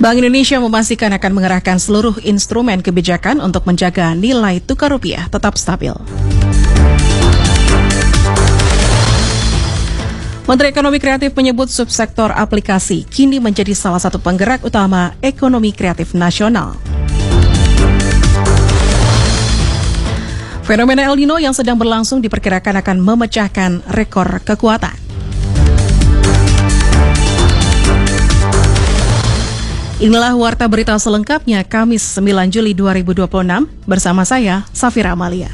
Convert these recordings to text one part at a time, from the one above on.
Bank Indonesia memastikan akan mengerahkan seluruh instrumen kebijakan untuk menjaga nilai tukar rupiah tetap stabil. Menteri Ekonomi Kreatif menyebut subsektor aplikasi kini menjadi salah satu penggerak utama ekonomi kreatif nasional. Fenomena El Nino yang sedang berlangsung diperkirakan akan memecahkan rekor kekuatan. Inilah warta berita selengkapnya Kamis 9 Juli 2026 bersama saya, Safira Amalia.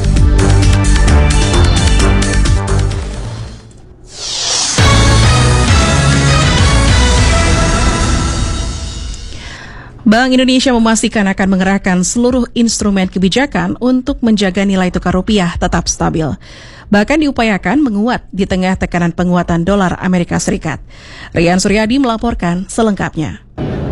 Bank Indonesia memastikan akan mengerahkan seluruh instrumen kebijakan untuk menjaga nilai tukar rupiah tetap stabil. Bahkan diupayakan menguat di tengah tekanan penguatan dolar Amerika Serikat. Rian Suryadi melaporkan selengkapnya.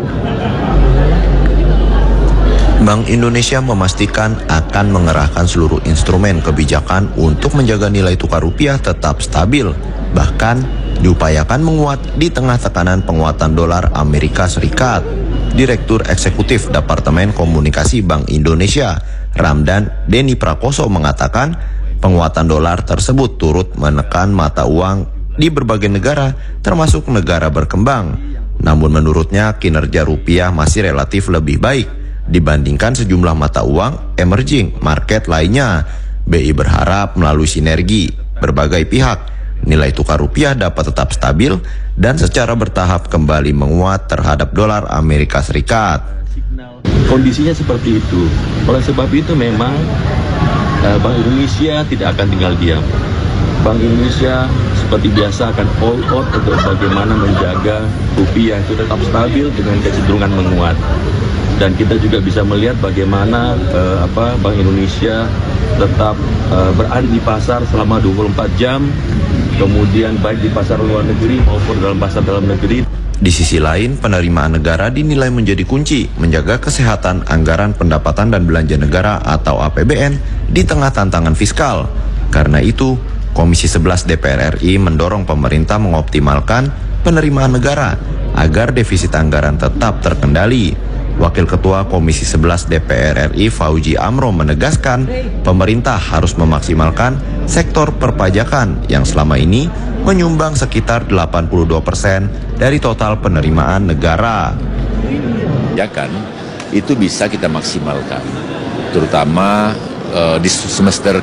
Bank Indonesia memastikan akan mengerahkan seluruh instrumen kebijakan untuk menjaga nilai tukar rupiah tetap stabil. Bahkan diupayakan menguat di tengah tekanan penguatan dolar Amerika Serikat. Direktur Eksekutif Departemen Komunikasi Bank Indonesia, Ramdan Denny Prakoso mengatakan penguatan dolar tersebut turut menekan mata uang di berbagai negara termasuk negara berkembang. Namun menurutnya kinerja rupiah masih relatif lebih baik dibandingkan sejumlah mata uang emerging market lainnya. BI berharap melalui sinergi berbagai pihak, nilai tukar rupiah dapat tetap stabil dan secara bertahap kembali menguat terhadap dolar Amerika Serikat. Kondisinya seperti itu. Oleh sebab itu memang Bank Indonesia tidak akan tinggal diam. Bank Indonesia seperti biasa akan all out untuk bagaimana menjaga rupiah itu tetap stabil dengan kecenderungan menguat. Dan kita juga bisa melihat bagaimana Bank Indonesia tetap berada di pasar selama 24 jam, kemudian baik di pasar luar negeri maupun dalam pasar dalam negeri. Di sisi lain, penerimaan negara dinilai menjadi kunci menjaga kesehatan anggaran pendapatan dan belanja negara atau APBN di tengah tantangan fiskal. Karena itu, Komisi 11 DPR RI mendorong pemerintah mengoptimalkan penerimaan negara agar defisit anggaran tetap terkendali. Wakil Ketua Komisi 11 DPR RI Fauji Amro menegaskan pemerintah harus memaksimalkan sektor perpajakan yang selama ini menyumbang sekitar 82% dari total penerimaan negara. Pajakan itu bisa kita maksimalkan, terutama di semester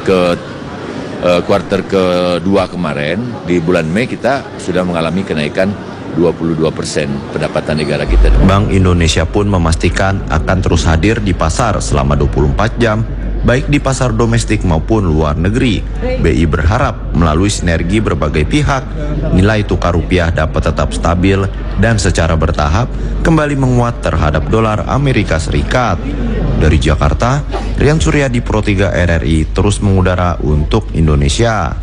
kuartal kedua kemarin, di bulan Mei kita sudah mengalami kenaikan 22% pendapatan negara kita. Bank Indonesia pun memastikan akan terus hadir di pasar selama 24 jam, baik di pasar domestik maupun luar negeri. BI berharap melalui sinergi berbagai pihak, nilai tukar rupiah dapat tetap stabil dan secara bertahap kembali menguat terhadap dolar Amerika Serikat. Dari Jakarta, Rian Suryadi Pro 3 RRI terus mengudara untuk Indonesia.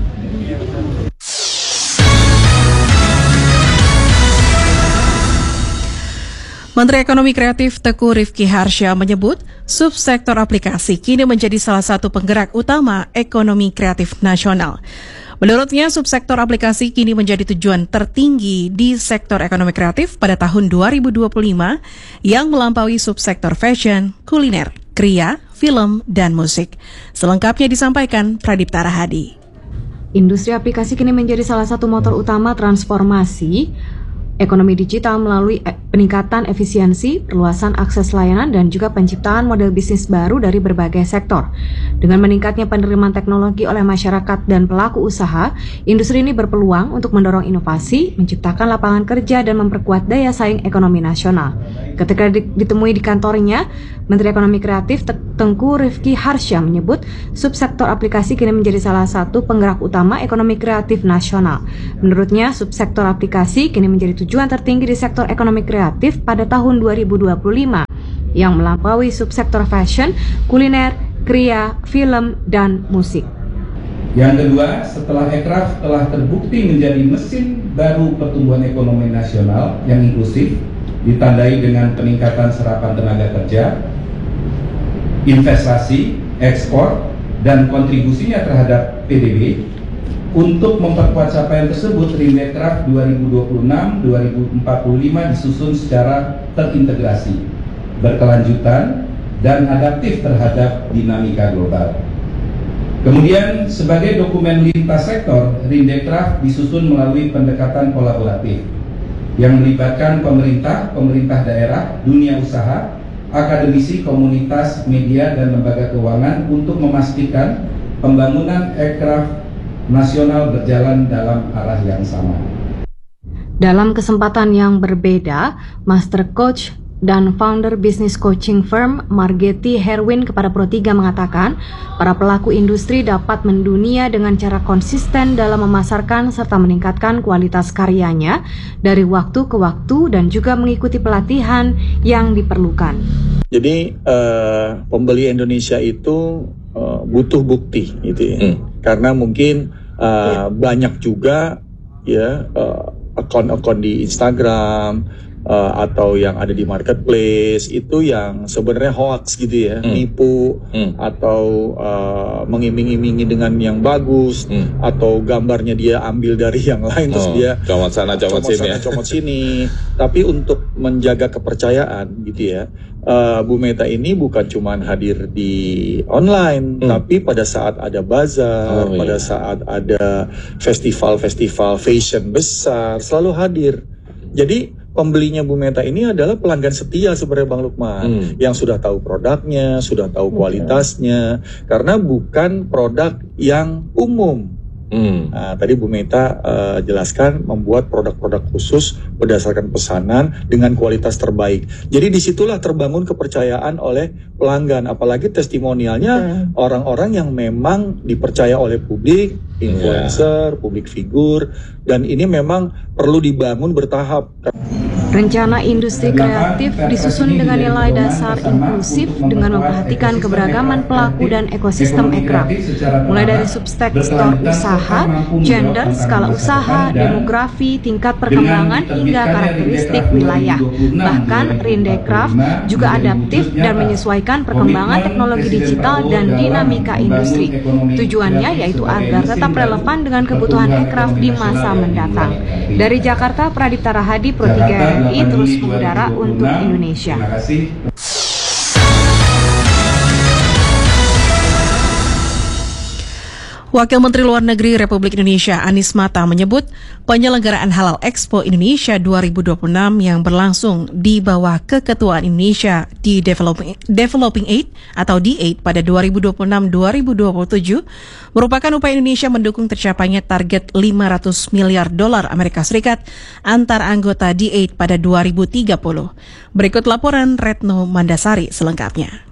Menteri Ekonomi Kreatif Teguh Rifki Harsha menyebut subsektor aplikasi kini menjadi salah satu penggerak utama ekonomi kreatif nasional. Menurutnya, subsektor aplikasi kini menjadi tujuan tertinggi di sektor ekonomi kreatif pada tahun 2025 yang melampaui subsektor fashion, kuliner, kriya, film, dan musik. Selengkapnya disampaikan Pradipta Rahadi. Industri aplikasi kini menjadi salah satu motor utama transformasi ekonomi digital melalui peningkatan efisiensi, perluasan akses layanan, dan juga penciptaan model bisnis baru dari berbagai sektor. Dengan meningkatnya penerimaan teknologi oleh masyarakat dan pelaku usaha, industri ini berpeluang untuk mendorong inovasi, menciptakan lapangan kerja, dan memperkuat daya saing ekonomi nasional. Ketika ditemui di kantornya, Menteri Ekonomi Kreatif Teguh Rifki Harsha menyebut subsektor aplikasi kini menjadi salah satu penggerak utama ekonomi kreatif nasional. Menurutnya, subsektor aplikasi kini menjadi tujuan tertinggi di sektor ekonomi kreatif pada tahun 2025 yang melampaui subsektor fashion, kuliner, kriya, film, dan musik. Yang kedua, setelah Ekraf telah terbukti menjadi mesin baru pertumbuhan ekonomi nasional yang inklusif, ditandai dengan peningkatan serapan tenaga kerja, investasi, ekspor, dan kontribusinya terhadap PDB, Untuk memperkuat capaian tersebut, Rindekraf 2026-2045 disusun secara terintegrasi, berkelanjutan, dan adaptif terhadap dinamika global. Kemudian, sebagai dokumen lintas sektor, Rindekraf disusun melalui pendekatan kolaboratif yang melibatkan pemerintah, pemerintah daerah, dunia usaha, akademisi, komunitas, media, dan lembaga keuangan untuk memastikan pembangunan aircraft nasional berjalan dalam arah yang sama. Dalam kesempatan yang berbeda, Master Coach dan founder bisnis coaching firm Margeti Herwin kepada Pro3 mengatakan, para pelaku industri dapat mendunia dengan cara konsisten dalam memasarkan serta meningkatkan kualitas karyanya dari waktu ke waktu dan juga mengikuti pelatihan yang diperlukan. Jadi pembeli Indonesia itu butuh bukti gitu ya. Karena mungkin banyak juga ya akun-akun di Instagram atau yang ada di marketplace itu yang sebenarnya hoax gitu ya, nipu atau mengiming-imingi dengan yang bagus atau gambarnya dia ambil dari yang lain terus dia comot sana comot sini. Tapi untuk menjaga kepercayaan gitu ya, Bu Meta ini bukan cuma hadir di online, tapi pada saat ada bazar, pada saat ada festival-festival fashion besar selalu hadir. Jadi pembelinya Bu Meta ini adalah pelanggan setia sebenarnya Bang Lukman, yang sudah tahu produknya, sudah tahu kualitasnya, karena bukan produk yang umum. Nah, tadi Bu Meta jelaskan membuat produk-produk khusus berdasarkan pesanan dengan kualitas terbaik. Jadi disitulah terbangun kepercayaan oleh pelanggan, apalagi testimonialnya orang-orang yang memang dipercaya oleh publik, influencer, publik figur, dan ini memang perlu dibangun bertahap. Rencana industri kreatif disusun dengan nilai dasar inklusif dengan memperhatikan keberagaman pelaku dan ekosistem aircraft, mulai dari subsektor usaha, gender, skala usaha, demografi, tingkat perkembangan, hingga karakteristik wilayah. Bahkan Rindekraf juga adaptif dan menyesuaikan perkembangan teknologi digital dan dinamika industri. Tujuannya yaitu agar tetap relevan dengan kebutuhan aircraft di masa mendatang. Dari Jakarta, Pradipta Rahadi, Pro3 RRI terus mengudara untuk Indonesia. Wakil Menteri Luar Negeri Republik Indonesia Anies Mata menyebut penyelenggaraan Halal Expo Indonesia 2026 yang berlangsung di bawah keketuaan Indonesia di Developing Aid atau D8 pada 2026-2027 merupakan upaya Indonesia mendukung tercapainya target $500 miliar Amerika Serikat antar anggota D8 pada 2030. Berikut laporan Retno Mandasari selengkapnya.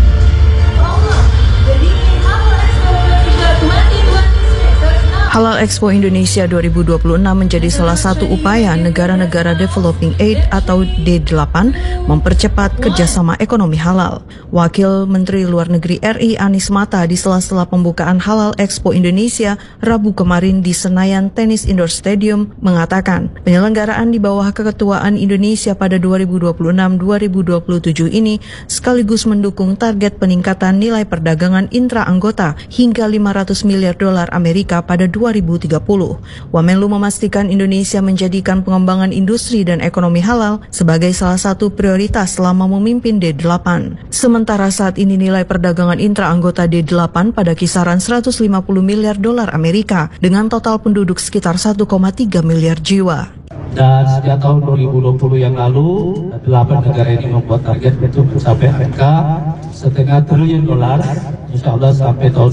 Halal Expo Indonesia 2026 menjadi salah satu upaya negara-negara Developing Aid atau D8 mempercepat kerjasama ekonomi halal. Wakil Menteri Luar Negeri RI Anies Mata di sela-sela pembukaan Halal Expo Indonesia Rabu kemarin di Senayan Tennis Indoor Stadium mengatakan penyelenggaraan di bawah keketuaan Indonesia pada 2026-2027 ini sekaligus mendukung target peningkatan nilai perdagangan intra-anggota hingga $500 miliar Amerika pada 2030. Wamenlu memastikan Indonesia menjadikan pengembangan industri dan ekonomi halal sebagai salah satu prioritas selama memimpin D8. Sementara saat ini nilai perdagangan intra-anggota D8 pada kisaran $150 miliar Amerika dengan total penduduk sekitar 1,3 miliar jiwa. Dan sejak tahun 2020 yang lalu, 8 negara ini membuat target untuk mencapai angka $0,5 triliun, insya Allah sampai tahun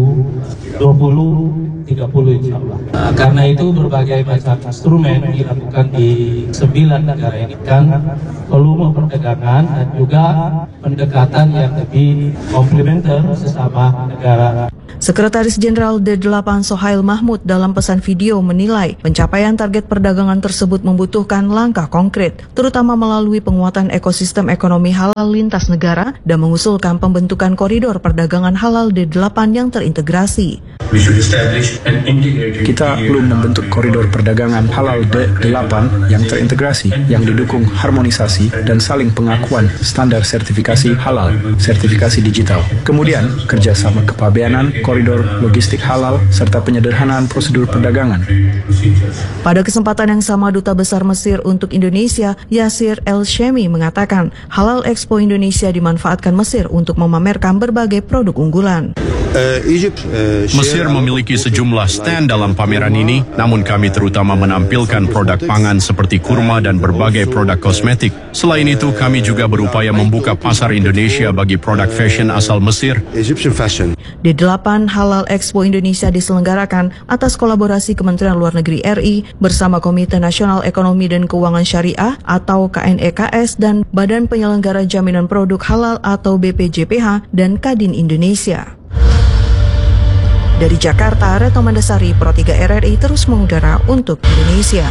2030 insya Allah. Karena itu berbagai macam instrumen dilakukan di 9 negara ini kan volume perdagangan dan juga pendekatan yang lebih komplementer sesama negara. Sekretaris Jenderal D8 Sohail Mahmud dalam pesan video menilai pencapaian target perdagangan tersebut membutuhkan langkah konkret, terutama melalui penguatan ekosistem ekonomi halal lintas negara dan mengusulkan pembentukan koridor perdagangan halal D8 yang terintegrasi. Kita belum membentuk koridor perdagangan halal D8 yang terintegrasi, yang didukung harmonisasi dan saling pengakuan standar sertifikasi halal, sertifikasi digital. Kemudian, kerjasama kepabeanan, koridor koridor logistik halal, serta penyederhanaan prosedur perdagangan. Pada kesempatan yang sama, Duta Besar Mesir untuk Indonesia, Yasir El-Shemi, mengatakan Halal Expo Indonesia dimanfaatkan Mesir untuk memamerkan berbagai produk unggulan. Mesir memiliki sejumlah stand dalam pameran ini, namun kami terutama menampilkan produk pangan seperti kurma dan berbagai produk kosmetik. Selain itu, kami juga berupaya membuka pasar Indonesia bagi produk fashion asal Mesir. D8 Halal Expo Indonesia diselenggarakan atas kolaborasi Kementerian Luar Negeri RI bersama Komite Nasional Ekonomi dan Keuangan Syariah atau KNEKS dan Badan Penyelenggara Jaminan Produk Halal atau BPJPH dan Kadin Indonesia. Dari Jakarta, Retno Mandasari, Pro 3 RRI terus mengudara untuk Indonesia.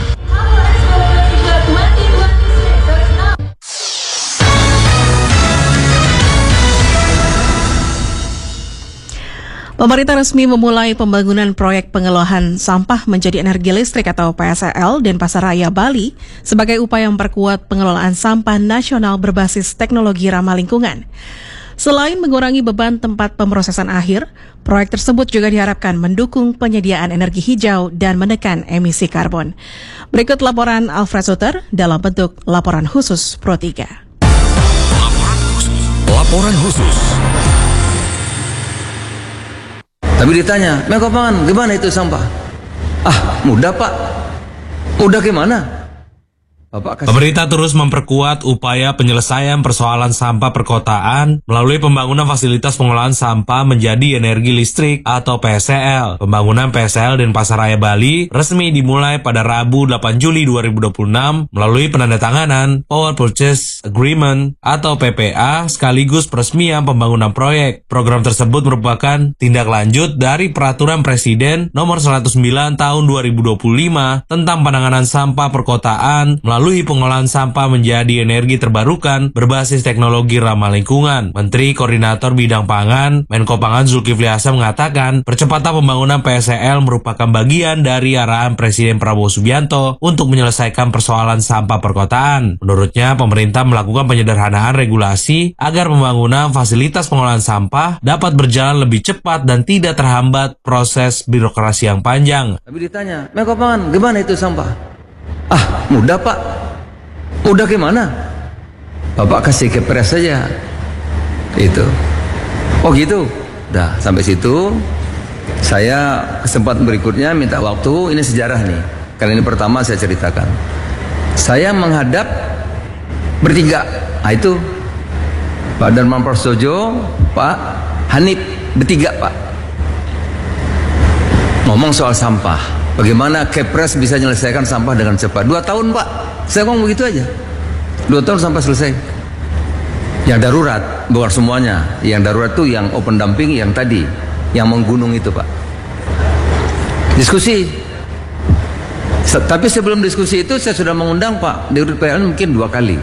Pemerintah resmi memulai pembangunan proyek pengolahan sampah menjadi energi listrik atau PSEL Denpasar Raya, Bali sebagai upaya memperkuat pengelolaan sampah nasional berbasis teknologi ramah lingkungan. Selain mengurangi beban tempat pemrosesan akhir, proyek tersebut juga diharapkan mendukung penyediaan energi hijau dan menekan emisi karbon. Berikut laporan Alfred Suter dalam bentuk laporan khusus Pro 3. Laporan khusus. Tapi ditanya, Menkopangan, gimana itu sampah? Mudah Pak. Mudah gimana? Pemerintah terus memperkuat upaya penyelesaian persoalan sampah perkotaan melalui pembangunan fasilitas pengolahan sampah menjadi energi listrik atau PSEL. Pembangunan PSEL Denpasar Raya, Bali resmi dimulai pada Rabu 8 Juli 2026 melalui penandatanganan Power Purchase Agreement atau PPA sekaligus peresmian pembangunan proyek. Program tersebut merupakan tindak lanjut dari Peraturan Presiden Nomor 109 Tahun 2025 tentang penanganan sampah perkotaan melalui pengolahan sampah menjadi energi terbarukan berbasis teknologi ramah lingkungan. Menteri Koordinator Bidang Pangan, Menko Pangan Zulkifli Hasan mengatakan, percepatan pembangunan PSEL merupakan bagian dari arahan Presiden Prabowo Subianto untuk menyelesaikan persoalan sampah perkotaan. Menurutnya, pemerintah melakukan penyederhanaan regulasi agar pembangunan fasilitas pengolahan sampah dapat berjalan lebih cepat dan tidak terhambat proses birokrasi yang panjang. Tapi ditanya, Menko Pangan, gimana itu sampah? Mudah Pak. Mudah gimana? Bapak kasih kepres saja. Itu. Oh gitu. Dah sampai situ. Saya kesempatan berikutnya minta waktu. Ini sejarah nih. Kali ini pertama saya ceritakan. Saya menghadap bertiga. Itu Pak Darman Prasojo, Pak Hanif, bertiga Pak. Ngomong soal sampah. Bagaimana Kepres bisa menyelesaikan sampah dengan cepat? 2 tahun Pak. Saya ngomong begitu aja. 2 tahun sampai selesai. Yang darurat, bukan semuanya. Yang darurat itu yang open dumping, yang tadi. Yang menggunung itu Pak. Diskusi. Tapi sebelum diskusi itu saya sudah mengundang Pak Dirut PLN mungkin 2 kali.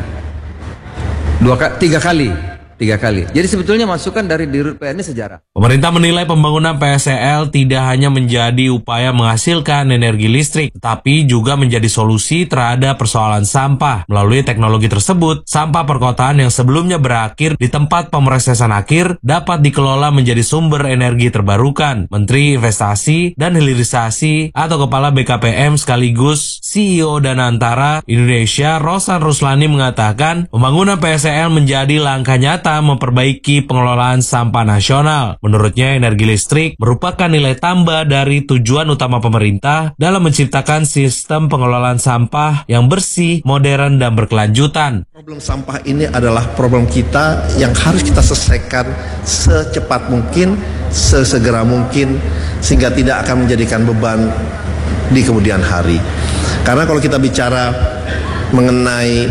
3 kali. 3 kali. Jadi sebetulnya masukan dari Dirut PLN ini sejarah. Pemerintah menilai pembangunan PSEL tidak hanya menjadi upaya menghasilkan energi listrik, tapi juga menjadi solusi terhadap persoalan sampah. Melalui teknologi tersebut, sampah perkotaan yang sebelumnya berakhir di tempat pemrosesan akhir dapat dikelola menjadi sumber energi terbarukan. Menteri Investasi dan Hilirisasi atau Kepala BKPM sekaligus CEO Danantara Indonesia, Rosan Ruslani mengatakan, pembangunan PSEL menjadi langkah nyata memperbaiki pengelolaan sampah nasional. Menurutnya, energi listrik merupakan nilai tambah dari tujuan utama pemerintah dalam menciptakan sistem pengelolaan sampah yang bersih, modern, dan berkelanjutan. Problem sampah ini adalah problem kita yang harus kita selesaikan secepat mungkin, sesegera mungkin, sehingga tidak akan menjadikan beban di kemudian hari. Karena kalau kita bicara mengenai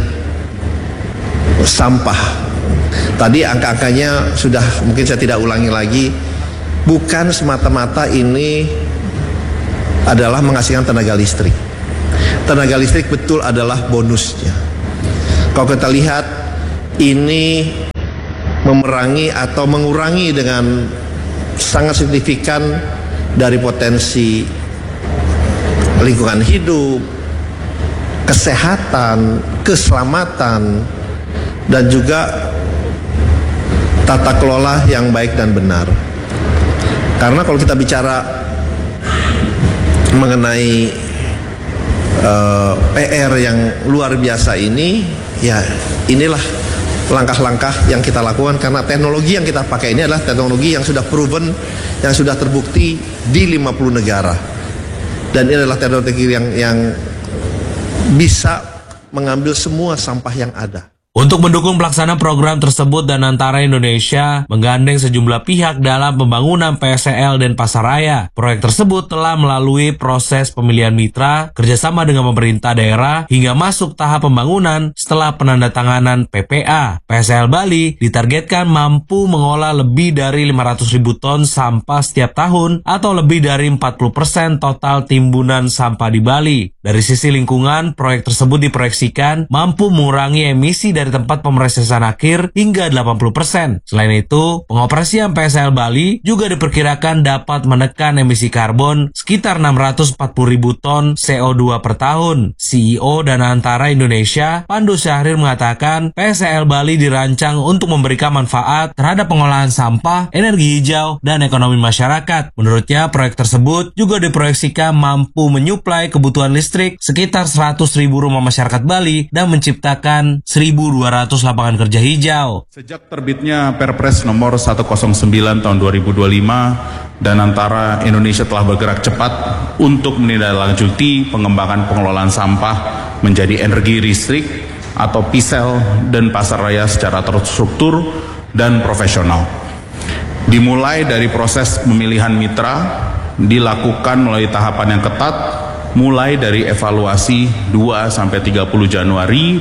sampah, tadi angka-angkanya sudah mungkin saya tidak ulangi lagi. Bukan semata-mata ini adalah menghasilkan tenaga listrik. Tenaga listrik betul adalah bonusnya. Kalau kita lihat ini memerangi atau mengurangi dengan sangat signifikan dari potensi lingkungan hidup, kesehatan, keselamatan, dan juga tata kelola yang baik dan benar. Karena kalau kita bicara mengenai PR yang luar biasa ini, ya inilah langkah-langkah yang kita lakukan karena teknologi yang kita pakai ini adalah teknologi yang sudah proven, yang sudah terbukti di 50 negara. Dan ini adalah teknologi yang bisa mengambil semua sampah yang ada. Untuk mendukung pelaksanaan program tersebut, Danantara Indonesia menggandeng sejumlah pihak dalam pembangunan PSEL Denpasaraya. Proyek tersebut telah melalui proses pemilihan mitra, kerjasama dengan pemerintah daerah, hingga masuk tahap pembangunan setelah penandatanganan PPA. PSEL Bali ditargetkan mampu mengolah lebih dari 500.000 ton sampah setiap tahun atau lebih dari 40% total timbunan sampah di Bali. Dari sisi lingkungan, proyek tersebut diproyeksikan mampu mengurangi emisi dari tempat pemrosesan akhir hingga 80%. Selain itu, pengoperasian PSEL Bali juga diperkirakan dapat menekan emisi karbon sekitar 640.000 ton CO2 per tahun. CEO Danantara Indonesia, Pandu Syahrir mengatakan PSEL Bali dirancang untuk memberikan manfaat terhadap pengolahan sampah, energi hijau, dan ekonomi masyarakat. Menurutnya, proyek tersebut juga diproyeksikan mampu menyuplai kebutuhan listrik sekitar 100.000 rumah masyarakat Bali dan menciptakan 1.200 lapangan kerja hijau. Sejak terbitnya Perpres nomor 109 tahun 2025, Danantara Indonesia telah bergerak cepat untuk menindaklanjuti pengembangan pengelolaan sampah menjadi energi listrik atau PSEL Denpasaraya secara terstruktur dan profesional. Dimulai dari proses pemilihan mitra, dilakukan melalui tahapan yang ketat, mulai dari evaluasi 2-30 Januari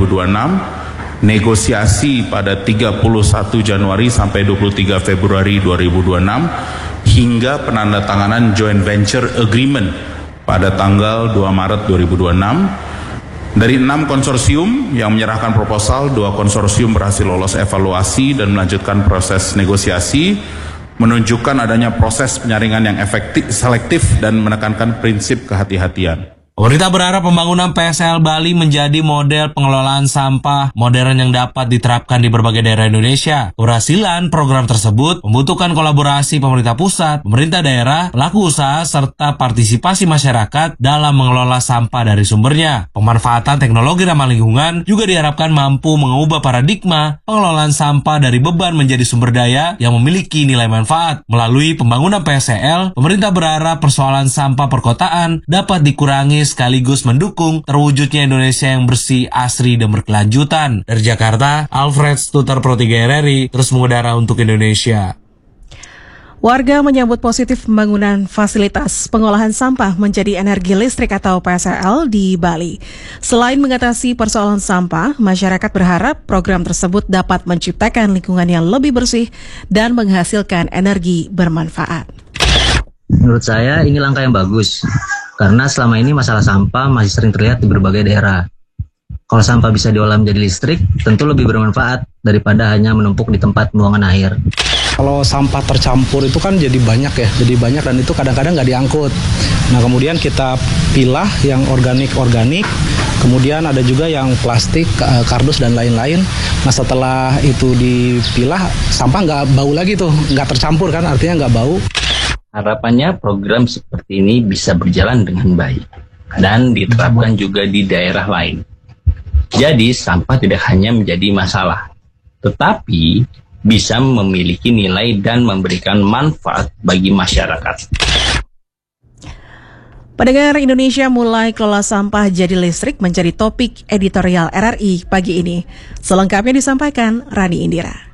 2026, negosiasi pada 31 Januari sampai 23 Februari 2026, hingga penandatanganan joint venture agreement pada tanggal 2 Maret 2026. Dari 6 konsorsium yang menyerahkan proposal, 2 konsorsium berhasil lolos evaluasi dan melanjutkan proses negosiasi, menunjukkan adanya proses penyaringan yang efektif, selektif, dan menekankan prinsip kehati-hatian. Pemerintah berharap pembangunan PSEL Bali menjadi model pengelolaan sampah modern yang dapat diterapkan di berbagai daerah Indonesia. Keberhasilan program tersebut membutuhkan kolaborasi pemerintah pusat, pemerintah daerah, pelaku usaha, serta partisipasi masyarakat dalam mengelola sampah dari sumbernya. Pemanfaatan teknologi ramah lingkungan juga diharapkan mampu mengubah paradigma pengelolaan sampah dari beban menjadi sumber daya yang memiliki nilai manfaat. Melalui pembangunan PSEL, pemerintah berharap persoalan sampah perkotaan dapat dikurangi sekaligus mendukung terwujudnya Indonesia yang bersih, asri, dan berkelanjutan. Dari Jakarta, Alfred Stuter, Pro 3 RRI, terus mengudara untuk Indonesia. Warga menyambut positif pembangunan fasilitas pengolahan sampah menjadi energi listrik atau PSEL di Bali. Selain mengatasi persoalan sampah, masyarakat berharap program tersebut dapat menciptakan lingkungan yang lebih bersih dan menghasilkan energi bermanfaat. Menurut saya ini langkah yang bagus, karena selama ini masalah sampah masih sering terlihat di berbagai daerah. Kalau sampah bisa diolah menjadi listrik, tentu lebih bermanfaat daripada hanya menumpuk di tempat pembuangan air. Kalau sampah tercampur itu kan jadi banyak dan itu kadang-kadang nggak diangkut. Nah kemudian kita pilah yang organik, kemudian ada juga yang plastik, kardus dan lain-lain. Nah setelah itu dipilah, sampah nggak bau lagi tuh, nggak tercampur kan, artinya nggak bau. Harapannya program seperti ini bisa berjalan dengan baik dan diterapkan juga di daerah lain. Jadi sampah tidak hanya menjadi masalah, tetapi bisa memiliki nilai dan memberikan manfaat bagi masyarakat. Pendengar, Indonesia mulai kelola sampah jadi listrik menjadi topik editorial RRI pagi ini. Selengkapnya disampaikan Rani Indira.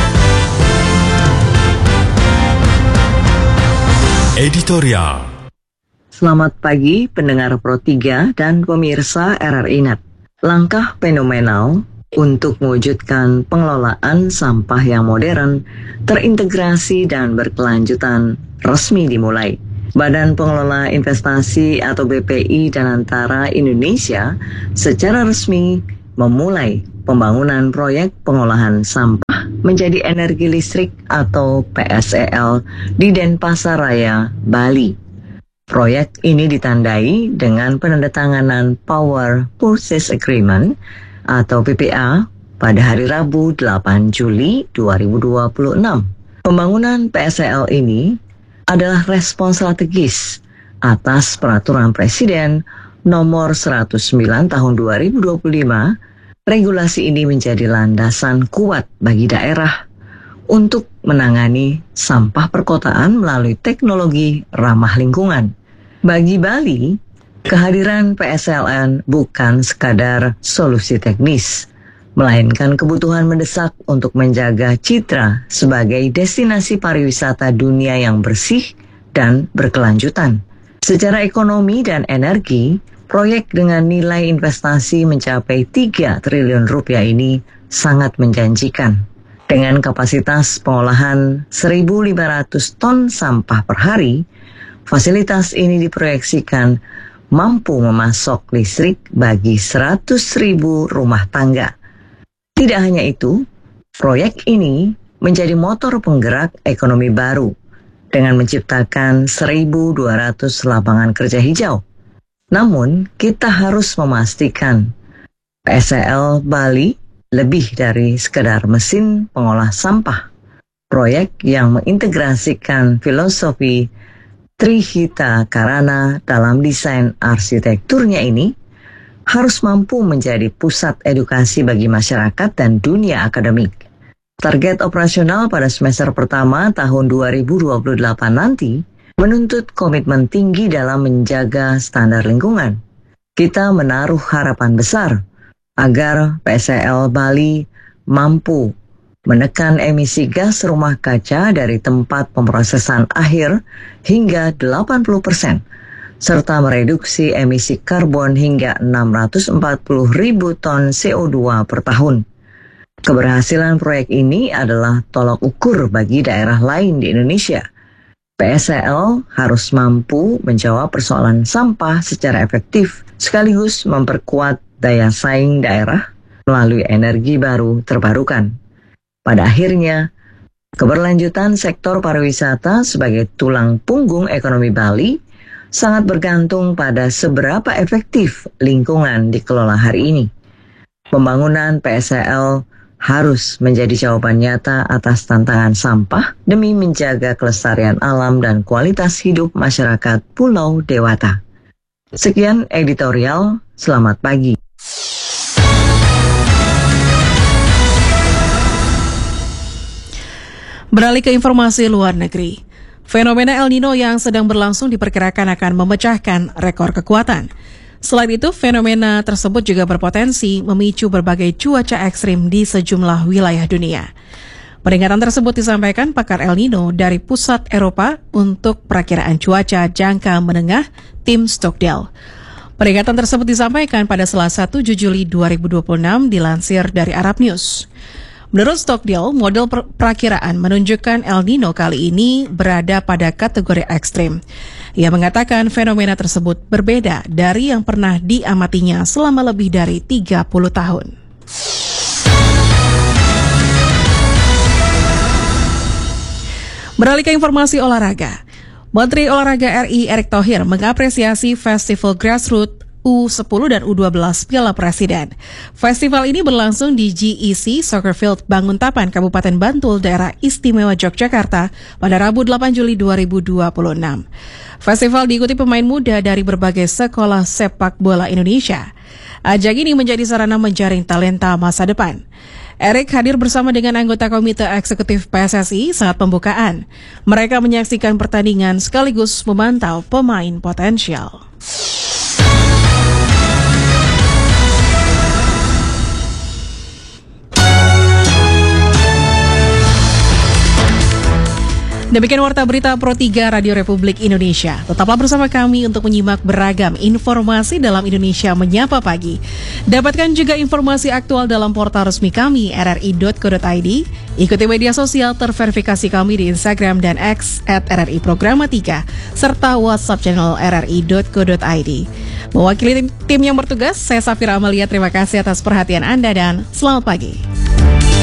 Editorial. Selamat pagi pendengar Pro 3 dan pemirsa RRI Net. Langkah fenomenal untuk mewujudkan pengelolaan sampah yang modern, terintegrasi dan berkelanjutan resmi dimulai. Badan Pengelola Investasi atau BPI Danantara Indonesia secara resmi memulai pembangunan proyek pengolahan sampah menjadi energi listrik atau PSEL di Denpasaraya, Bali. Proyek ini ditandai dengan penandatanganan Power Purchase Agreement atau PPA pada hari Rabu 8 Juli 2026. Pembangunan PSEL ini adalah respon strategis atas peraturan Presiden nomor 109 tahun 2025. Regulasi ini menjadi landasan kuat bagi daerah untuk menangani sampah perkotaan melalui teknologi ramah lingkungan. Bagi Bali, kehadiran PSLN bukan sekadar solusi teknis, melainkan kebutuhan mendesak untuk menjaga citra sebagai destinasi pariwisata dunia yang bersih dan berkelanjutan. Secara ekonomi dan energi, proyek dengan nilai investasi mencapai 3 triliun rupiah ini sangat menjanjikan. Dengan kapasitas pengolahan 1.500 ton sampah per hari, fasilitas ini diproyeksikan mampu memasok listrik bagi 100.000 rumah tangga. Tidak hanya itu, proyek ini menjadi motor penggerak ekonomi baru dengan menciptakan 1.200 lapangan kerja hijau. Namun, kita harus memastikan PSEL Bali lebih dari sekedar mesin pengolah sampah. Proyek yang mengintegrasikan filosofi Trihita Karana dalam desain arsitekturnya ini harus mampu menjadi pusat edukasi bagi masyarakat dan dunia akademik. Target operasional pada semester pertama tahun 2028 nanti menuntut komitmen tinggi dalam menjaga standar lingkungan. Kita menaruh harapan besar agar PSEL Bali mampu menekan emisi gas rumah kaca dari tempat pemrosesan akhir hingga 80%, serta mereduksi emisi karbon hingga 640.000 ton CO2 per tahun. Keberhasilan proyek ini adalah tolok ukur bagi daerah lain di Indonesia. PSEL harus mampu menjawab persoalan sampah secara efektif, sekaligus memperkuat daya saing daerah melalui energi baru terbarukan. Pada akhirnya, keberlanjutan sektor pariwisata sebagai tulang punggung ekonomi Bali sangat bergantung pada seberapa efektif lingkungan dikelola hari ini. Pembangunan PSEL harus menjadi jawaban nyata atas tantangan sampah demi menjaga kelestarian alam dan kualitas hidup masyarakat Pulau Dewata. Sekian editorial, selamat pagi. Beralih ke informasi luar negeri. Fenomena El Nino yang sedang berlangsung diperkirakan akan memecahkan rekor kekuatan. Selain itu, fenomena tersebut juga berpotensi memicu berbagai cuaca ekstrim di sejumlah wilayah dunia. Peringatan tersebut disampaikan pakar El Nino dari Pusat Eropa untuk Perakiraan Cuaca Jangka Menengah, Tim Stockdale. Peringatan tersebut disampaikan pada Selasa 7 Juli 2026 dilansir dari Arab News. Menurut Stockdale, model perakiraan menunjukkan El Nino kali ini berada pada kategori ekstrim. Ia mengatakan fenomena tersebut berbeda dari yang pernah diamatinya selama lebih dari 30 tahun. Beralih ke informasi olahraga. Menteri Olahraga RI Erick Thohir mengapresiasi Festival Grassroots U10 dan U12 Piala Presiden. Festival ini berlangsung di GEC Soccer Field Banguntapan, Kabupaten Bantul, Daerah Istimewa Yogyakarta pada Rabu 8 Juli 2026. Festival diikuti pemain muda dari berbagai sekolah sepak bola Indonesia. Ajang ini menjadi sarana menjaring talenta masa depan. Erick hadir bersama dengan anggota Komite Eksekutif PSSI saat pembukaan. Mereka menyaksikan pertandingan sekaligus memantau pemain potensial. Demikian Warta Berita Pro 3 Radio Republik Indonesia. Tetaplah bersama kami untuk menyimak beragam informasi dalam Indonesia Menyapa Pagi. Dapatkan juga informasi aktual dalam portal resmi kami rri.co.id. Ikuti media sosial terverifikasi kami di Instagram dan X @RRI Programa 3 serta WhatsApp channel rri.co.id. Mewakili tim yang bertugas, saya Safira Amalia. Terima kasih atas perhatian Anda dan selamat pagi.